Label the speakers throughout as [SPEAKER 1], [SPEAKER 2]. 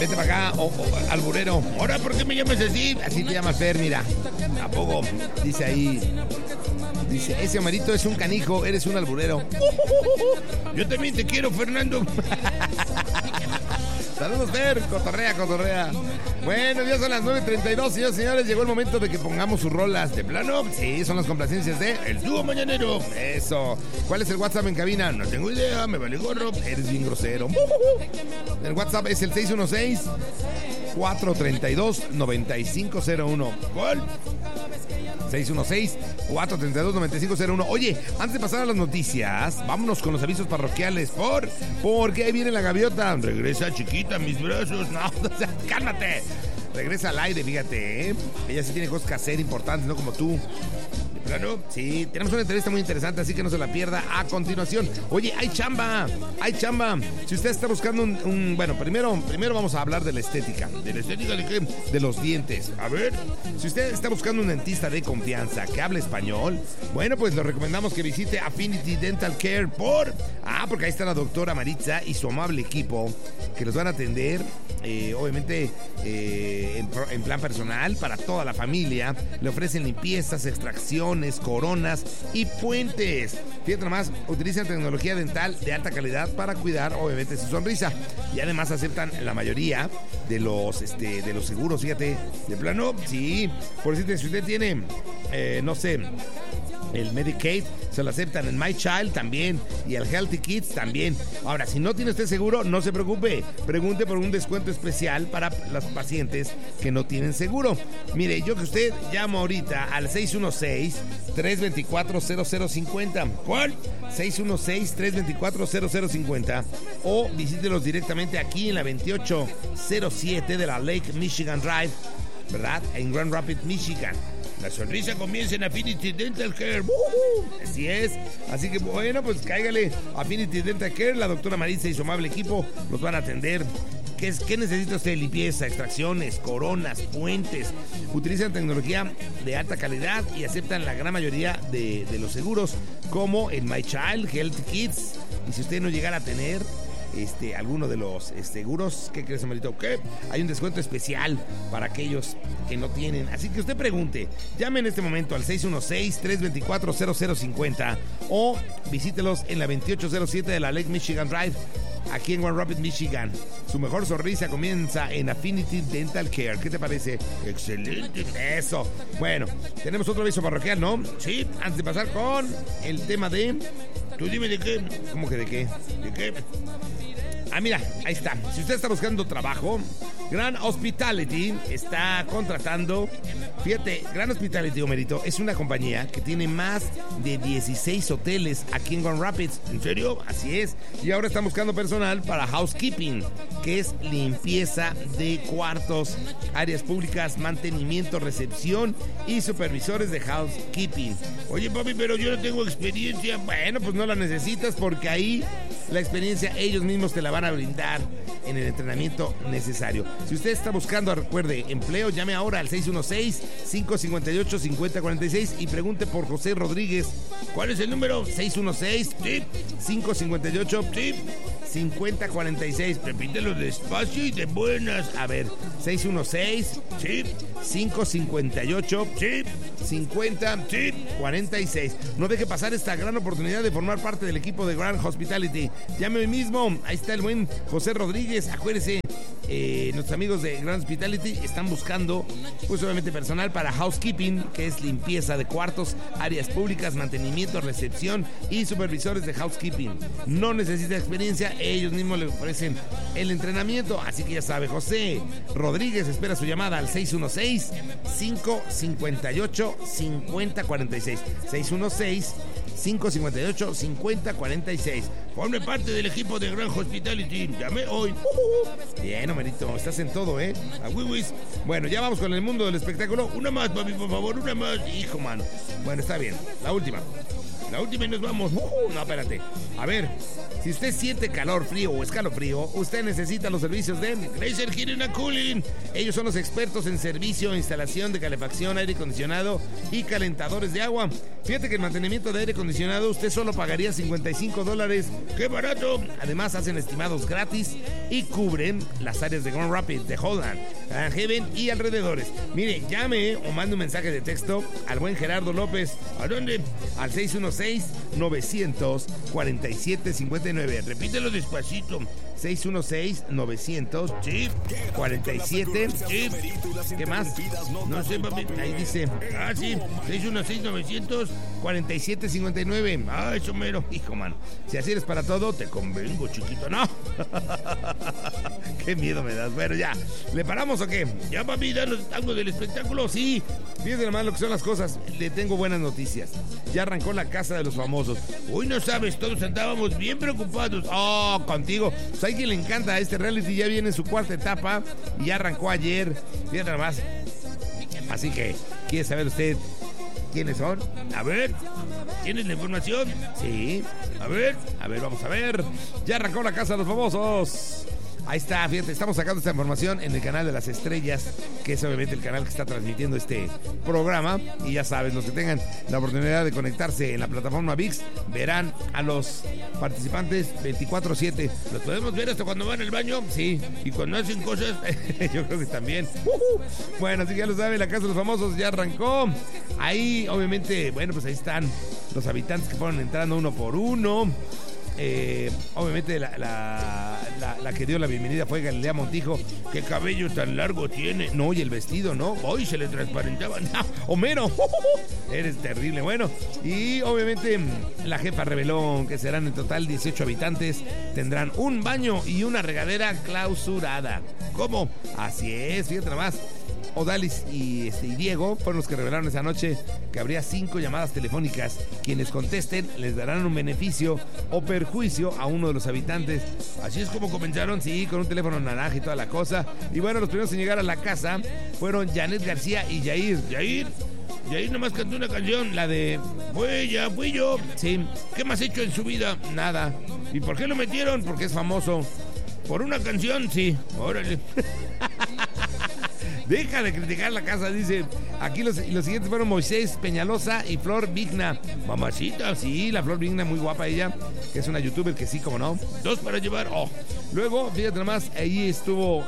[SPEAKER 1] Vete para acá, alburero. Ahora, ¿por qué me llamas así? Así te llamas Fer, mira. ¿A poco? Dice ahí. Dice, ese Omarito es un canijo, eres un alburero. Yo también te quiero, Fernando. Saludos, Fer, cotorrea. Bueno, ya son las 9:32, señores y señores. Llegó el momento de que pongamos sus rolas de plano. Sí, son las complacencias de El Dúo Mañanero. Eso. ¿Cuál es el WhatsApp en cabina? No tengo idea, me vale gorro. Eres bien grosero. El WhatsApp es el 616-432-9501. ¿Cuál? 616-432-9501. Oye, antes de pasar a las noticias, vámonos con los avisos parroquiales. Porque ahí viene la gaviota. Regresa, chiquita, mis brazos. No, cálmate. Regresa al aire, fíjate, ¿eh? Ella sí tiene cosas que hacer importantes, no como tú. Claro, sí, tenemos una entrevista muy interesante, así que no se la pierda a continuación. Oye, hay chamba. Si usted está buscando bueno, primero vamos a hablar de la estética. ¿De la estética de qué? De los dientes. A ver, si usted está buscando un dentista de confianza que hable español, bueno, pues le recomendamos que visite Affinity Dental Care porque ahí está la doctora Maritza y su amable equipo que los van a atender, obviamente, en plan personal para toda la familia. Le ofrecen limpiezas, extracciones, coronas y puentes. Fíjate nomás, utilizan tecnología dental de alta calidad para cuidar, obviamente, su sonrisa. Y además aceptan la mayoría de los seguros, fíjate, de plano, sí. Por decirte, si usted tiene, no sé, el Medicaid, se lo aceptan en My Child también, y el Healthy Kids también. Ahora, si no tiene usted seguro, no se preocupe, pregunte por un descuento especial para los pacientes que no tienen seguro. Mire, yo que usted llamo ahorita al 616-324-0050. ¿Cuál? 616-324-0050, o visítelos directamente aquí en la 2807 de la Lake Michigan Drive, ¿verdad? En Grand Rapids, Michigan. La sonrisa comienza en Affinity Dental Care. Así es. Así que bueno, pues cáigale Affinity Dental Care. La doctora Marisa y su amable equipo los van a atender. ¿Qué necesita usted? Limpieza, extracciones, coronas, puentes. Utilizan tecnología de alta calidad y aceptan la gran mayoría de los seguros, como el My Child, Healthy Kids. Y si usted no llegara a tener alguno de los seguros, ¿qué crees, Amarito? ¿Qué? Hay un descuento especial para aquellos que no tienen. Así que usted pregunte, llame en este momento al 616-324-0050 o visítelos en la 2807 de la Lake Michigan Drive, aquí en Grand Rapids, Michigan. Su mejor sonrisa comienza en Affinity Dental Care. ¿Qué te parece? Excelente. Eso. Bueno, tenemos otro aviso parroquial, ¿no? Sí, antes de pasar con el tema de... Tú dime de qué. ¿Cómo que de qué? ¿De qué? Ah, mira, ahí está. Si usted está buscando trabajo, Grand Hospitality está contratando. Fíjate, Grand Hospitality, Homerito, es una compañía que tiene más de 16 hoteles aquí en Grand Rapids. ¿En serio? Así es. Y ahora están buscando personal para housekeeping, que es limpieza de cuartos, áreas públicas, mantenimiento, recepción y supervisores de housekeeping. Oye, papi, pero yo no tengo experiencia. Bueno, pues no la necesitas, porque ahí la experiencia ellos mismos te la van a brindar en el entrenamiento necesario. Si usted está buscando, recuerde, empleo, llame ahora al 616-558-5046 y pregunte por José Rodríguez. ¿Cuál es el número? 616-558-5046. Repítelo despacio y de buenas. A ver, 616-558-5046. No deje pasar esta gran oportunidad de formar parte del equipo de Grand Hospitality. Llame hoy mismo. Ahí está el buen José Rodríguez. Acuérdese, nuestros amigos de Grand Hospitality están buscando, pues obviamente, personal para housekeeping, que es limpieza de cuartos, áreas públicas, mantenimiento, recepción y supervisores de housekeeping. No necesita experiencia, ellos mismos le ofrecen el entrenamiento. Así que ya sabe, José Rodríguez espera su llamada al 616-558-5046. 616-558-5046. Forme parte del equipo de Grand Hospitality. Llame hoy. Bien, Homerito, estás en todo, ¿eh? A Wiwis. Bueno, ya vamos con el mundo del espectáculo. Una más, papi, por favor, una más. Hijo, mano. Bueno, está bien. La última. La última y nos vamos. No, espérate. A ver, si usted siente calor, frío o escalofrío, usted necesita los servicios de Glacier Heating and Cooling. Ellos son los expertos en servicio, instalación de calefacción, aire acondicionado y calentadores de agua. Fíjate que el mantenimiento de aire acondicionado usted solo pagaría $55. ¡Qué barato! Además hacen estimados gratis y cubren las áreas de Grand Rapids, de Holland, Heaven y alrededores. Mire, llame o mande un mensaje de texto al buen Gerardo López. ¿A dónde? Al 616-947-59. Repítelo despacito. 616-900, sí, 47, sí. ¿Qué más? No sé, papi. Ahí dice, sí, 616-900-47-59. Eso mero. Hijo, mano, si así eres para todo, te convengo, chiquito, ¿no? Qué miedo me das. Bueno, ya, ¿le paramos o qué? Ya, papi, danos algo del espectáculo. Sí, fíjate nomás lo que son las cosas. Le tengo buenas noticias. Ya arrancó la Casa de los Famosos. Hoy no sabes, todos andábamos bien preocupados. Contigo. Pues hay quien le encanta este reality. Ya viene en su cuarta etapa y ya arrancó ayer. Fíjate nomás. Así que, ¿quiere saber usted quiénes son? A ver, ¿tienes la información? Sí. A ver, vamos a ver. Ya arrancó la Casa de los Famosos. Ahí está, fíjate, estamos sacando esta información en el canal de las estrellas, que es obviamente el canal que está transmitiendo este programa. Y ya sabes, los que tengan la oportunidad de conectarse en la plataforma ViX verán a los participantes 24/7. ¿Los podemos ver hasta cuando van al baño? Sí. Y cuando hacen cosas, yo creo que también. Bueno, así que ya lo saben, la Casa de los Famosos ya arrancó. Ahí, obviamente, bueno, pues ahí están los habitantes que fueron entrando uno por uno. Obviamente la que dio la bienvenida fue Galilea Montijo. Qué cabello tan largo tiene. No, y el vestido, ¿no? Hoy se le transparentaba. No, Homero, eres terrible. Bueno, y obviamente la jefa reveló que serán en total 18 habitantes. Tendrán un baño y una regadera clausurada. ¿Cómo? Así es, fíjate nomás. Odalis y Diego fueron los que revelaron esa noche que habría 5 llamadas telefónicas. Quienes contesten les darán un beneficio o perjuicio a uno de los habitantes. Así es como comenzaron, sí, con un teléfono naranja y toda la cosa. Y bueno, los primeros en llegar a la casa fueron Janet García y Yair. Yair nomás cantó una canción, la de fui yo. Sí. ¿Qué más ha hecho en su vida? Nada. ¿Y por qué lo metieron? Porque es famoso. ¿Por una canción? Sí. Órale. Deja de criticar la casa, dice. Aquí los siguientes fueron Moisés Peñalosa y Flor Vigna. Mamacita, sí, la Flor Vigna, muy guapa ella, que es una youtuber que sí, como no. 2 para llevar. Luego, fíjate nomás, ahí estuvo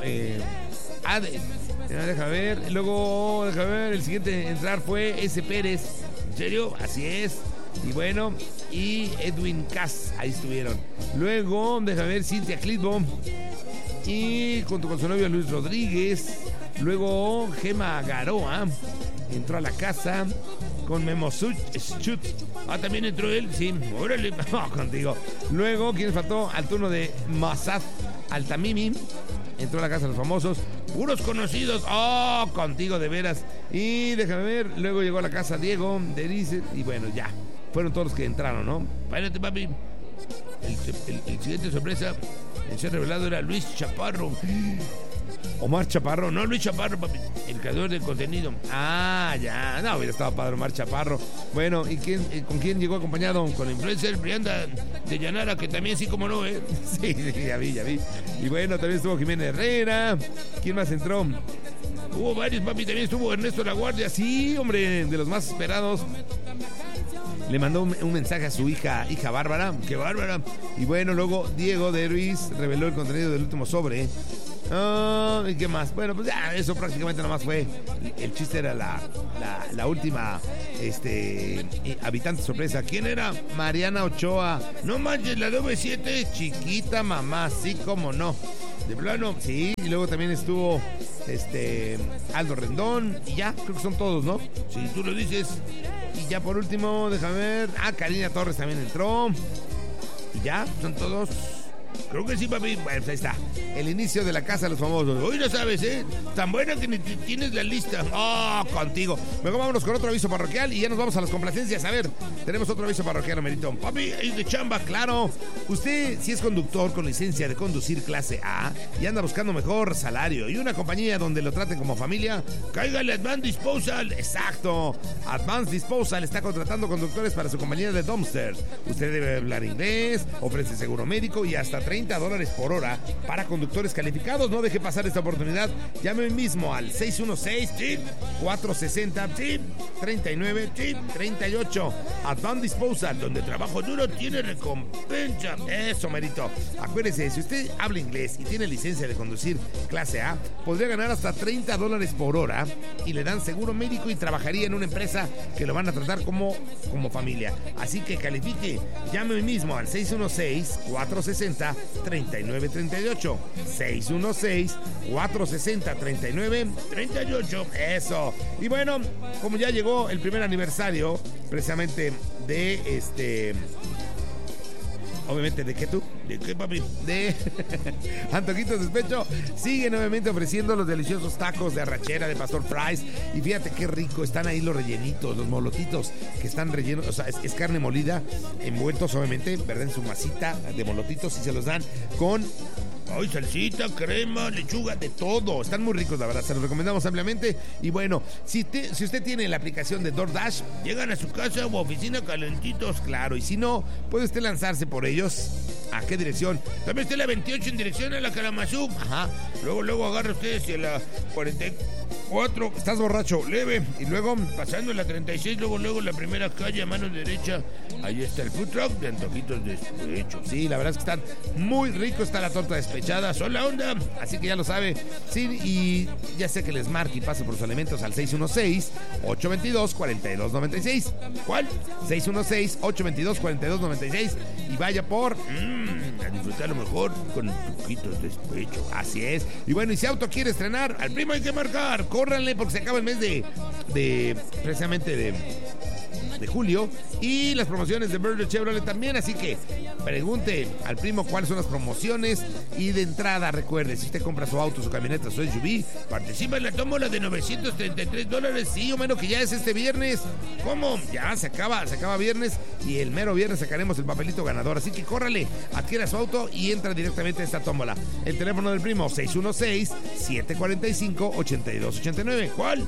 [SPEAKER 1] deja ver. Luego, deja ver, el siguiente en entrar fue S. Pérez. ¿En serio? Así es. Y bueno, y Edwin Cass, ahí estuvieron. Luego, deja ver, Cintia Clitbo. Y junto con su novio Luis Rodríguez. Luego Gema Garoa entró a la casa con Memo Schut. También entró él, sí, órale, contigo. Luego, ¿quién faltó? Al turno de Massad Altamimi. Entró a la Casa de los Famosos. Puros conocidos. Contigo, de veras. Y déjame ver, luego llegó a la casa Diego, Derice. Y bueno, ya, fueron todos los que entraron, ¿no? Espérate, papi. El siguiente sorpresa en ser revelado era Luis Chaparro. Omar Chaparro, no Luis Chaparro, papi, el creador del contenido. Ya, no, hubiera estado padre Omar Chaparro. Bueno, ¿y con quién llegó acompañado? Con la influencer Brianda de Llanara, que también sí, como no, Sí, ya vi. Y bueno, también estuvo Jimena Herrera. ¿Quién más entró? Hubo varios, papi, también estuvo Ernesto La Guardia. Sí, hombre, de los más esperados. Le mandó un mensaje a su hija Bárbara. ¡Qué bárbara! Y bueno, luego Diego de Ruiz reveló el contenido del último sobre. ¿Y qué más? Bueno, pues ya, eso prácticamente nada más fue. El chiste era la última habitante sorpresa. ¿Quién era? Mariana Ochoa. No manches, la W7, chiquita mamá, sí, como no. De plano, sí. Y luego también estuvo Aldo Rendón. Y ya, creo que son todos, ¿no? Si tú lo dices. Y ya por último, déjame ver. Karina Torres también entró. Y ya, son todos. Creo que sí, papi. Bueno, pues ahí está. El inicio de la casa de los famosos. Hoy no sabes, tan buena que ni tienes la lista. Contigo. Luego vámonos con otro aviso parroquial y ya nos vamos a las complacencias. A ver, tenemos otro aviso parroquial, Merito. Papi, es de chamba, claro. Usted, si es conductor con licencia de conducir clase A y anda buscando mejor salario y una compañía donde lo traten como familia, cáigale a Advanced Disposal. Exacto. Advanced Disposal está contratando conductores para su compañía de dumpsters. Usted debe hablar inglés, ofrece seguro médico y hasta $30 por hora para conductores calificados. No deje pasar esta oportunidad. Llame hoy mismo al 616-460-39-38. Advanced Disposal, donde trabajo duro tiene recompensa. Eso, Merito. Acuérdese, si usted habla inglés y tiene licencia de conducir clase A, podría ganar hasta $30 por hora y le dan seguro médico y trabajaría en una empresa que lo van a tratar como familia. Así que califique. Llame hoy mismo al 616-460-3938. 616-460-3938. Eso. Y bueno, como ya llegó el primer aniversario precisamente de obviamente, ¿de qué tú? ¿De qué, papi? De Antojitos Despecho. Sigue nuevamente ofreciendo los deliciosos tacos de arrachera de Pastor Fries. Y fíjate qué rico están ahí los rellenitos, los molotitos que están rellenos. O sea, es carne molida, envueltos obviamente, ¿verdad? En su masita de molotitos y se los dan con salsita, crema, lechuga, de todo. Están muy ricos, la verdad. Se los recomendamos ampliamente. Y bueno, si usted tiene la aplicación de DoorDash, llegan a su casa o oficina calentitos, claro. Y si no, puede usted lanzarse por ellos. ¿A qué dirección? También está la 28 en dirección a la Kalamazoo. Ajá. Luego agarra usted hacia la 44. Estás borracho, leve. Y luego, pasando la 36, luego la primera calle a mano derecha. Ahí está el food truck de Antojitos Despecho. Sí, la verdad es que están muy ricos. Está la torta despechada. Son la onda. Así que ya lo sabe. Sí, y ya sé que les marque y pase por sus alimentos al 616-822-4296. ¿Cuál? 616-822-4296. Y vaya por a disfrutar lo mejor con Antojitos Despecho. Así es. Y bueno, y si auto quiere estrenar, al primo hay que marcar. Córranle porque se acaba el mes precisamente de julio y las promociones de Berger Chevrolet también, así que pregunte al primo cuáles son las promociones y de entrada recuerde, si usted compra su auto, su camioneta, su SUV, participa en la tómbola de $933, sí o menos, que ya es este viernes. ¿Cómo? Ya se acaba viernes y el mero viernes sacaremos el papelito ganador, así que córrale, adquiera su auto y entra directamente a esta tómbola. El teléfono del primo, 616-745-8289. ¿Cuál?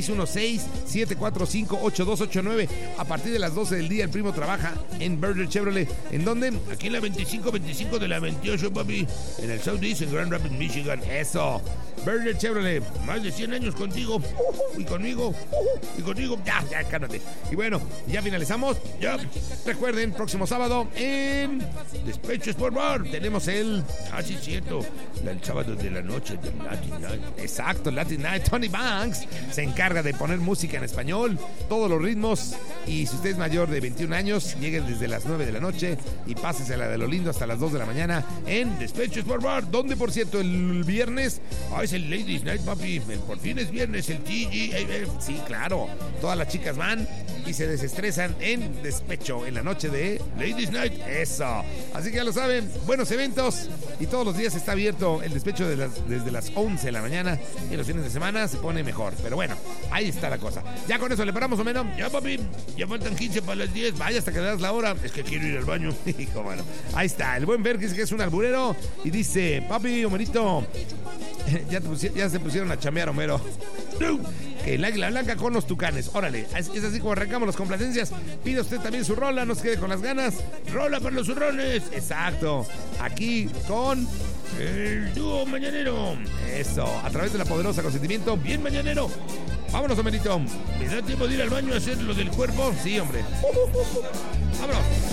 [SPEAKER 1] 616-745-8289. A partir de las 12 del día, el primo trabaja en Berger Chevrolet. ¿En dónde? Aquí en la 2525 de la 28, papi. En el Southeast, en Grand Rapids, Michigan. Eso. Berger Chevrolet. Más de 100 años contigo. Y conmigo. Y contigo. Ya, cálmate. Y bueno, ya finalizamos. Ya. Recuerden, próximo sábado en Despecho Sport Bar. Tenemos el cierto. El sábado de la noche del Latin Night. Exacto, Latin Night. Tony Banks se encarga de poner música en español. Todos los ritmos. Y si usted es mayor de 21 años, lleguen desde las 9 de la noche y pásesela de lo lindo hasta las 2 de la mañana en Despecho Sport Bar, donde, por cierto, el viernes es el Ladies Night, papi. Por fin es viernes, el TGAF. Sí, claro. Todas las chicas van y se desestresan en Despecho en la noche de Ladies Night. Eso. Así que ya lo saben, buenos eventos y todos los días está abierto el Despecho desde las 11 de la mañana y los fines de semana se pone mejor. Pero bueno, ahí está la cosa. Ya con eso le paramos o menos. Ya, papi. Ya faltan 15 para las 10. Vaya hasta que le das la hora. Es que quiero ir al baño. Hijo, bueno. Ahí está. El buen Ver, que es un alburero. Y dice, papi, Homerito, ya se pusieron a chamear, Homero. Que el Águila Blanca con los Tucanes. Órale. Es así como arrancamos las complacencias. Pide usted también su rola. No se quede con las ganas. Rola para los zurrones. Exacto. Aquí con el dúo mañanero. Eso. A través de la poderosa Consentimiento. Bien mañanero. Vámonos, Homerito. ¿Me da tiempo de ir al baño a hacer lo del cuerpo? Sí, hombre. Vámonos.